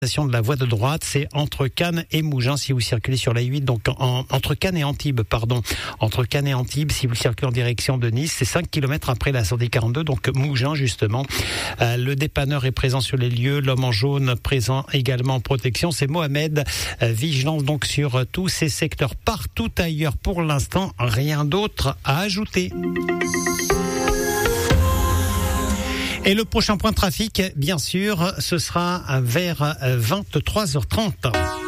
De la voie de droite, c'est entre Cannes et Mougins si vous circulez sur la 8, donc entre Cannes et Antibes, entre Cannes et Antibes, si vous circulez en direction de Nice, c'est 5 km après la sortie 42, donc Mougins justement. Le dépanneur est présent sur les lieux, l'homme en jaune présent également en protection, c'est Mohamed. Vigilance donc sur tous ces secteurs. Partout ailleurs pour l'instant, rien d'autre à ajouter. Et le prochain point de trafic, bien sûr, ce sera vers 23h30.